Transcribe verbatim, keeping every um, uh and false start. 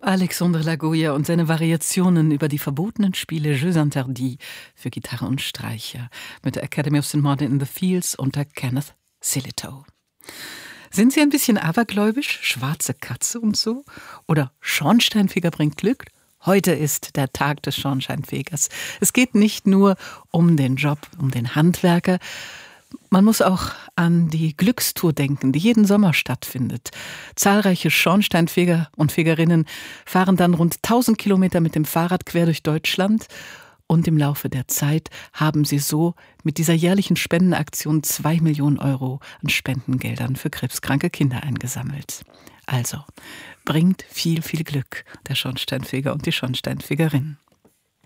Alexandre Lagoya und seine Variationen über die verbotenen Spiele Jeux Interdits für Gitarre und Streicher mit der Academy of Saint Martin in the Fields unter Kenneth Sillitoe. Sind Sie ein bisschen abergläubisch, schwarze Katze und so? Oder Schornsteinfeger bringt Glück? Heute ist der Tag des Schornsteinfegers. Es geht nicht nur um den Job, um den Handwerker. Man muss auch an die Glückstour denken, die jeden Sommer stattfindet. Zahlreiche Schornsteinfeger und Fegerinnen fahren dann rund tausend Kilometer mit dem Fahrrad quer durch Deutschland. Und im Laufe der Zeit haben sie so mit dieser jährlichen Spendenaktion zwei Millionen Euro an Spendengeldern für krebskranke Kinder eingesammelt. Also, bringt viel, viel Glück, der Schornsteinfeger und die Schornsteinfegerin.